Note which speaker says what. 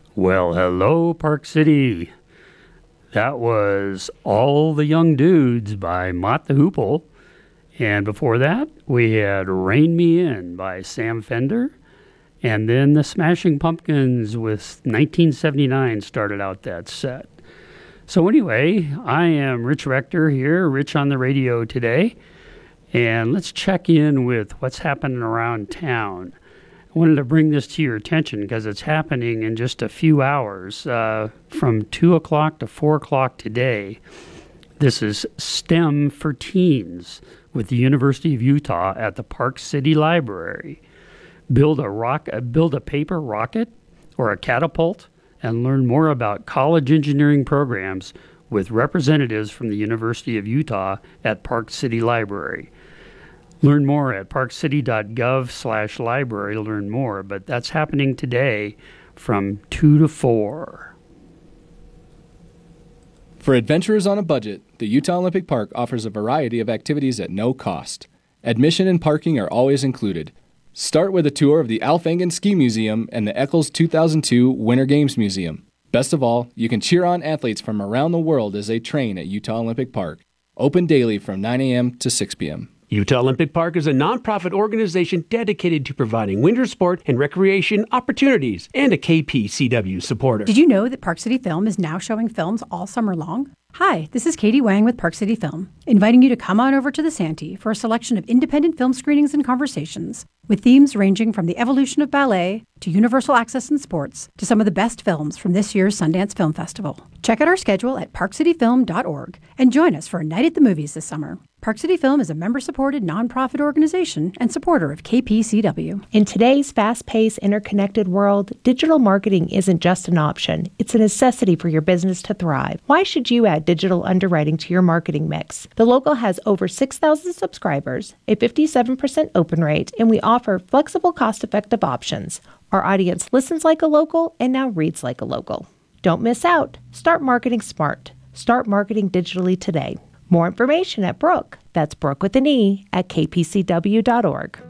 Speaker 1: Well, hello, Park City. That was All the Young Dudes by Mott the Hoople. And before that, we had Rain Me In by Sam Fender. And then the Smashing Pumpkins with 1979 started out that set. So anyway, I am Rich Rector here, Rich on the radio today. And let's check in with what's happening around town. I wanted to bring this to your attention because it's happening in just a few hours, from 2 o'clock to 4 o'clock today. This is STEM for Teens with the University of Utah at the Park City Library. Build a paper rocket or a catapult and learn more about college engineering programs with representatives from the University of Utah at Park City Library. Learn more at parkcity.gov/library to learn more, but that's happening today from 2 to 4.
Speaker 2: For adventurers on a budget, the Utah Olympic Park offers a variety of activities at no cost. Admission and parking are always included. Start with a tour of the Alf-Engen Ski Museum and the Eccles 2002 Winter Games Museum. Best of all, you can cheer on athletes from around the world as they train at Utah Olympic Park. Open daily from 9 a.m. to 6 p.m.
Speaker 3: Utah Olympic Park is a nonprofit organization dedicated to providing winter sport and recreation opportunities and a KPCW supporter.
Speaker 4: Did you know that Park City Film is now showing films all summer long? Hi, this is Katie Wang with Park City Film, inviting you to come on over to the Santee for a selection of independent film screenings and conversations with themes ranging from the evolution of ballet to universal access in sports to some of the best films from this year's Sundance Film Festival. Check out our schedule at parkcityfilm.org and join us for a night at the movies this summer. Park City Film is a member-supported nonprofit organization and supporter of KPCW.
Speaker 5: In today's fast-paced, interconnected world, digital marketing isn't just an option. It's a necessity for your business to thrive. Why should you add digital underwriting to your marketing mix? The Local has over 6,000 subscribers, a 57% open rate, and we offer flexible, cost-effective options. Our audience listens like a local and now reads like a local. Don't miss out. Start marketing smart. Start marketing digitally today. More information at Brooke, that's Brooke with an E, at kpcw.org.